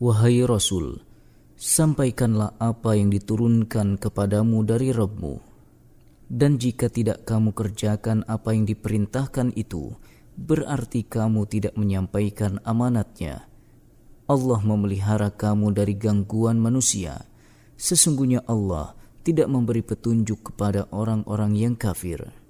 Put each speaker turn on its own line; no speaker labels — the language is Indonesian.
Wahai Rasul, sampaikanlah apa yang diturunkan kepadamu dari Rabb-Mu. Dan jika tidak kamu kerjakan apa yang diperintahkan itu, berarti kamu tidak menyampaikan amanatnya. Allah memelihara kamu dari gangguan manusia. Sesungguhnya Allah tidak memberi petunjuk kepada orang-orang yang kafir.